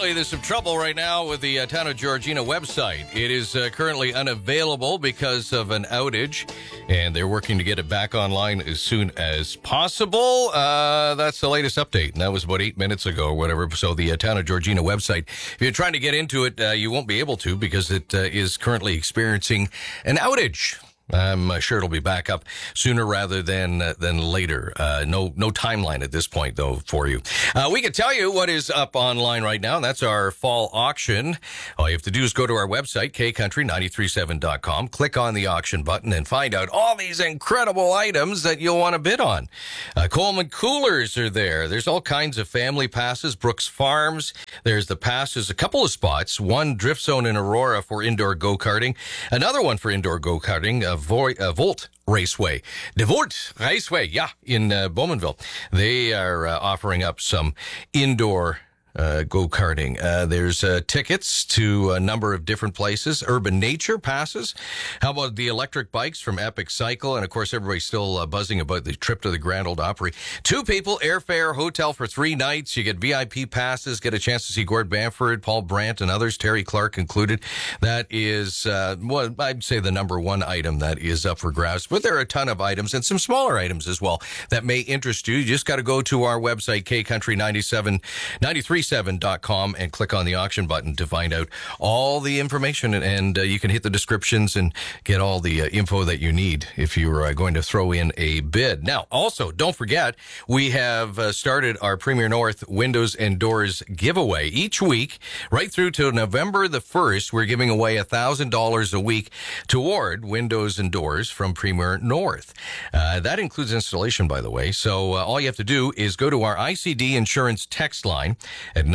Apparently, there's some trouble right now with the Town of Georgina website. It is currently unavailable because of an outage, and they're working to get it back online as soon as possible. That's the latest update, and that was about 8 minutes ago or whatever. So the Town of Georgina website, if you're trying to get into it, you won't be able to because it is currently experiencing an outage. I'm sure it'll be back up sooner rather than later. No timeline at this point, though, for you. We can tell you what is up online right now. That's our fall auction. All you have to do is go to our website, kcountry937.com, click on the auction button, and find out all these incredible items that you'll want to bid on. Coleman Coolers are there. There's all kinds of family passes, Brooks Farms. There's the passes, a couple of spots, one Drift Zone in Aurora for indoor go-karting, another one for indoor go-karting, Volt Raceway. De Volt Raceway, yeah, in Bowmanville. They are offering up some indoor go-karting. There's tickets to a number of different places. Urban Nature passes. How about the electric bikes from Epic Cycle? And, of course, everybody's still buzzing about the trip to the Grand Ole Opry. 2 people, airfare, hotel for 3 nights. You get VIP passes, get a chance to see Gord Bamford, Paul Brandt, and others, Terry Clark included. That is, well, I'd say the number one item that is up for grabs. But there are a ton of items and some smaller items as well that may interest you. You just got to go to our website, kcountry937.com, and click on the auction button to find out all the information, and you can hit the descriptions and get all the info that you need if you're going to throw in a bid. Now, also, don't forget, we have started our Premier North Windows and Doors giveaway. Each week, right through to November the 1st, we're giving away $1,000 a week toward windows and doors from Premier North. That includes installation, by the way. So all you have to do is go to our ICD Insurance text line at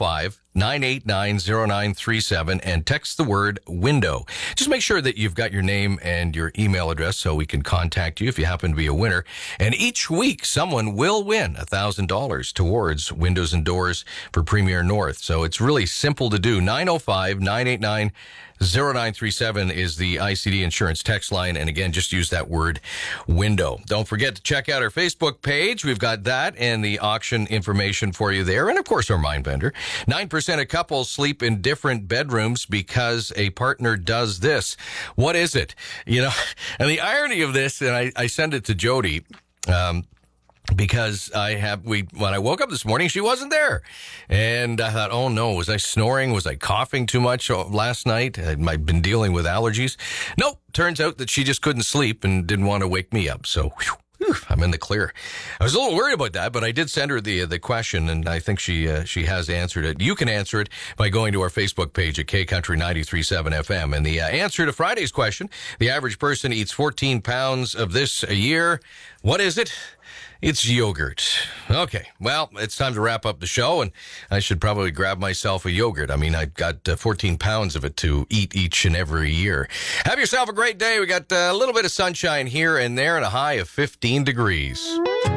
905-989-0937 and text the word window. Just make sure that you've got your name and your email address so we can contact you if you happen to be a winner. And each week, someone will win $1,000 towards windows and doors for Premier North. So it's really simple to do. 905-989-0937 is the ICD Insurance text line. And again, just use that word window. Don't forget to check out our Facebook page. We've got that and the auction information for you there. And of course, our Mind Bender. 9% of couples sleep in different bedrooms because a partner does this. What is it? You know, and the irony of this, and I send it to Jody, because when I woke up this morning, she wasn't there. And I thought, oh no, was I snoring? Was I coughing too much last night? I've been dealing with allergies. Nope. Turns out that she just couldn't sleep and didn't want to wake me up. So, I'm in the clear. I was a little worried about that, but I did send her the question, and I think she has answered it. You can answer it by going to our Facebook page at KCountry937FM. And the answer to Friday's question, the average person eats 14 pounds of this a year. What is it? It's yogurt. Okay, well, it's time to wrap up the show, and I should probably grab myself a yogurt. I mean, I've got 14 pounds of it to eat each and every year. Have yourself a great day. We got a little bit of sunshine here and there and a high of 15 degrees.